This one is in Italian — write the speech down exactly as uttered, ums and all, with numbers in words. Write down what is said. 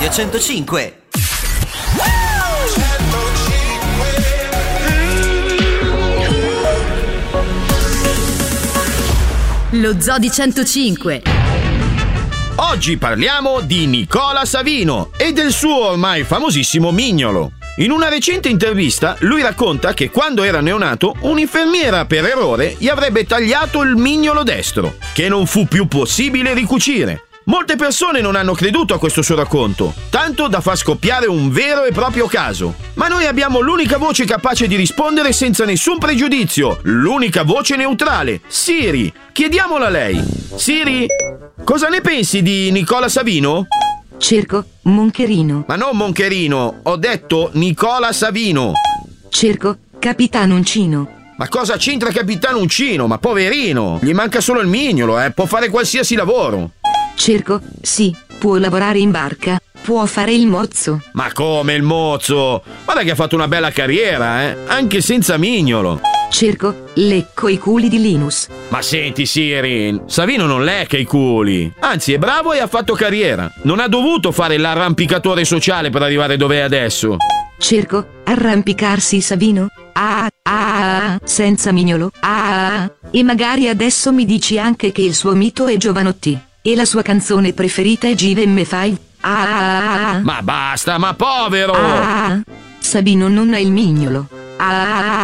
Radio centocinque. Lo Zoo di centocinque. Oggi parliamo di Nicola Savino e del suo ormai famosissimo mignolo. In una recente intervista lui racconta che quando era neonato un'infermiera per errore gli avrebbe tagliato il mignolo destro, che non fu più possibile ricucire. Molte persone non hanno creduto a questo suo racconto, tanto da far scoppiare un vero e proprio caso. Ma noi abbiamo l'unica voce capace di rispondere senza nessun pregiudizio, l'unica voce neutrale, Siri. Chiediamola a lei. Siri, cosa ne pensi di Nicola Savino? Cerco Moncherino. Ma non Moncherino, ho detto Nicola Savino. Cerco Capitano Uncino. Ma cosa c'entra Capitano Uncino? Ma poverino, gli manca solo il mignolo, eh, può fare qualsiasi lavoro. Cerco, sì, può lavorare in barca, può fare il mozzo. Ma come il mozzo? Guarda che ha fatto una bella carriera, eh, anche senza mignolo. Cerco, lecco i culi di Linus. Ma senti Siri, Savino non lecca i culi, anzi è bravo e ha fatto carriera. Non ha dovuto fare l'arrampicatore sociale per arrivare dove è adesso. Cerco, arrampicarsi Savino? Ah, ah, ah, senza mignolo? Ah, e magari adesso mi dici anche che il suo mito è Giovanotti e la sua canzone preferita è Give Me Five? Ah, ma basta, ma povero! Ah, Savino non ha il mignolo. Ah,